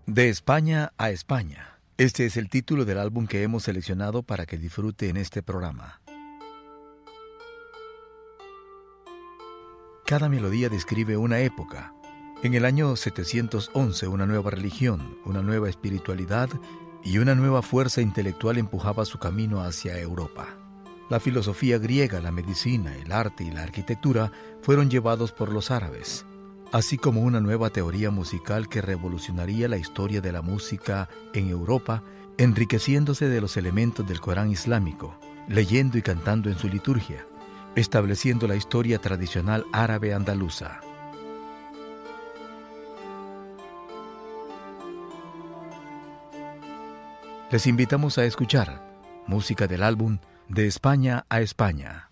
De España a España. Este es el título del álbum que hemos seleccionado para que disfrute en este programa. Cada melodía describe una época. En el año 711, una nueva religión, una nueva espiritualidad y una nueva fuerza intelectual empujaba su camino hacia Europa. La filosofía griega, la medicina, el arte y la arquitectura fueron llevados por los árabes, así como una nueva teoría musical que revolucionaría la historia de la música en Europa, enriqueciéndose de los elementos del Corán islámico, leyendo y cantando en su liturgia, estableciendo la historia tradicional árabe andaluza. Les invitamos a escuchar música del álbum De España a España.